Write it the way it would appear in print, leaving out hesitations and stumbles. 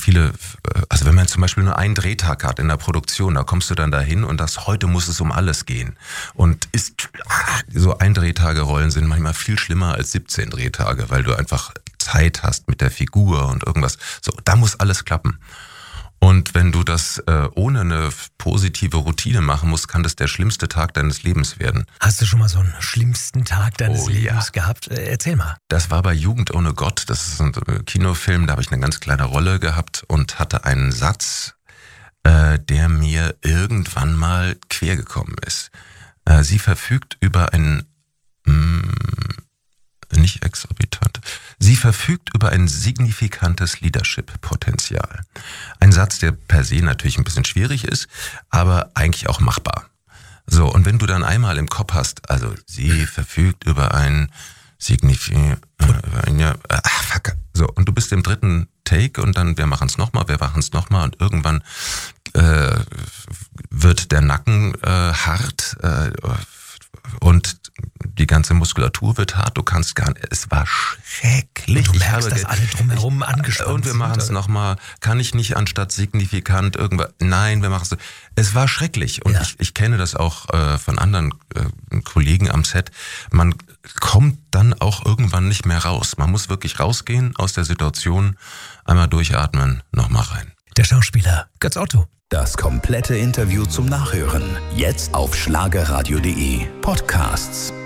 viele, also wenn man zum Beispiel nur einen Drehtag hat in der Produktion, da kommst du dann dahin und sagst, heute muss es um alles gehen. Und so Ein-Drehtage-Rollen sind manchmal viel schlimmer als 17 Drehtage, weil du einfach Zeit hast mit der Figur und irgendwas. So, da muss alles klappen. Und wenn du das ohne eine positive Routine machen musst, kann das der schlimmste Tag deines Lebens werden. Hast du schon mal so einen schlimmsten Tag deines Lebens gehabt? Erzähl mal. Das war bei Jugend ohne Gott. Das ist ein Kinofilm, da habe ich eine ganz kleine Rolle gehabt und hatte einen Satz, der mir irgendwann mal quer gekommen ist. Sie verfügt über ein nicht exorbitant. Sie verfügt über ein signifikantes Leadership-Potenzial. Ein Satz, der per se natürlich ein bisschen schwierig ist, aber eigentlich auch machbar. So, und wenn du dann einmal im Kopf hast, also sie verfügt über ein so, und du bist im dritten Take und dann, wir machen es nochmal und irgendwann wird der Nacken hart und die ganze Muskulatur wird hart, du kannst gar nicht, es war schrecklich. Und du merkst, dass alle drumherum angespannt sind. Und wir machen es nochmal, kann ich nicht anstatt signifikant irgendwas, nein, wir machen es so. Es war schrecklich und ich kenne das auch von anderen Kollegen am Set, man kommt dann auch irgendwann nicht mehr raus. Man muss wirklich rausgehen aus der Situation, einmal durchatmen, nochmal rein. Der Schauspieler Götz Otto. Das komplette Interview zum Nachhören. Jetzt auf schlagerradio.de Podcasts.